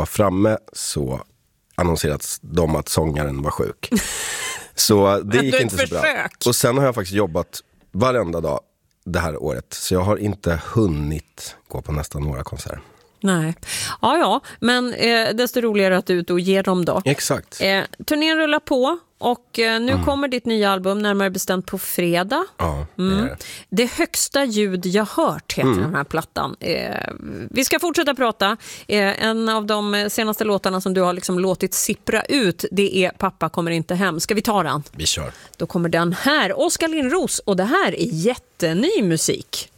var framme så annonserats de att sångaren var sjuk. Så det gick inte så bra. Och sen har jag faktiskt jobbat varenda dag det här året. Så jag har inte hunnit gå på nästan några konserter. Nej. Ja, men desto roligare att du är ute och ger dem då. Exakt. Turnén rullar på och nu kommer ditt nya album närmare bestämt på fredag. Ja, det är det. Det högsta ljud jag hört heter den här plattan. Vi ska fortsätta prata. En av de senaste låtarna som du har liksom låtit sippra ut, det är Pappa kommer inte hem. Ska vi ta den? Vi kör. Då kommer den här. Oskar Lindros, och det här är jätteny musik.